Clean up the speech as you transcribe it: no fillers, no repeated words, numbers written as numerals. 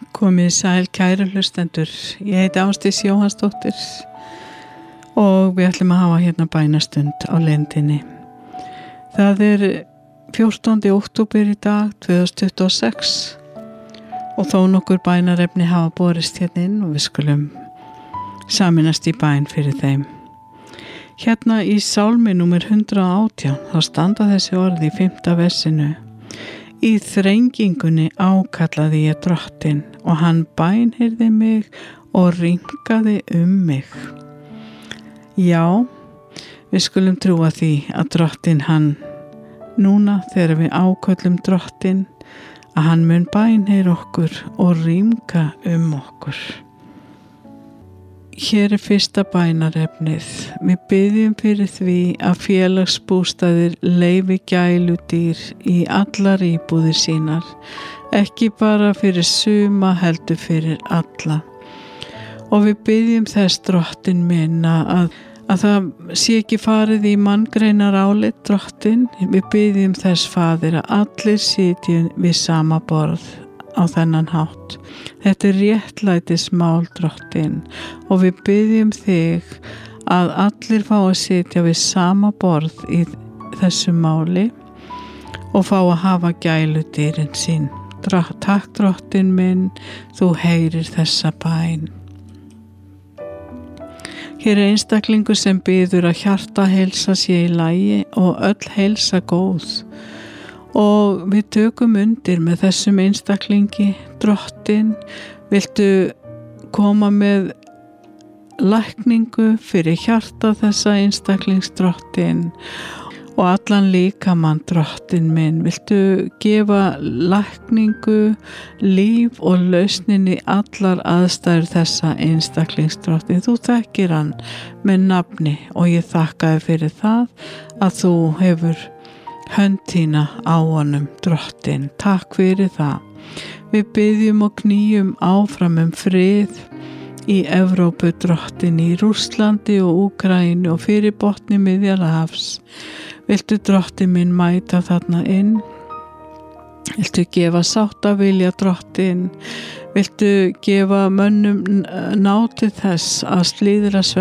Komið sæl kæru hlustendur, ég heiti Ásdís Jóhannsdóttir og við ætlum að hafa hérna bænastund á lendinni. Það 14. október í dag 2026 og þó nokkur bænarefni hafa borist hérna inn og við skulum saminast í bæn fyrir þeim. Hérna í sálmi númer 118 þá standa þessi orð í 5. versinu. Í þrengingunni ákallaði ég Drottinn og hann bænheyrði mig og rýmkaði mig. Já, við skulum trúa því að Drottinn hann, núna þegar við áköllum Drottinn, að hann mun bænheyra okkur og rýmka okkur. Hér fyrsta bænarefnið. Við biðjum fyrir því að félagsbústaðir leyfi gæludýr í allar íbúðir sínar, ekki bara fyrir suma heldur fyrir alla. Og við biðjum þess Drottinn minn að það sé ekki farið í manngreinar álit Drottinn. Við biðjum þess Faðir að allir sitji við sama borð á þennan hátt. Þetta réttlætismál Drottinn og við biðjum þig að allir fá að sitja við sama borð í þessu máli og fá að hafa gæludýrin sín. Takk Drottinn minn, þú heyrir þessa bæn. Hér einstaklingur sem biður að hjartaheilsa sé í lagi og öll heilsa góð. Og við tökum undir með þessum einstaklingi. Drottinn, viltu koma með lækningu fyrir hjarta þessa einstaklings Drottinn og allan líkamann Drottinn minn. Viltu gefa lækningu, líf og lausnin í allar aðstæður þessa einstaklings Drottinn. Þú þekkir hann með nafni og ég þakka þér fyrir það að þú hefur hönd þína á honum Drottinn. Takk fyrir það. Við biðjum og knýjum áfram frið í Evrópu Drottinn, í Rússlandi og Úkraínu og fyrir botni Miðjarðarhafs. Viltu Drottinn minn mæta þarna inn? Viltu gefa sáttavilja Drottinn? Viltu gefa mönnum ná til þess að slíðra